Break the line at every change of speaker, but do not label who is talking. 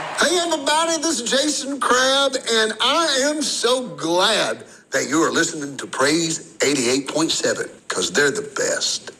Hey, everybody, this is Jason Crabb, and I am so glad that you are listening to Praise 88.7, because they're the best.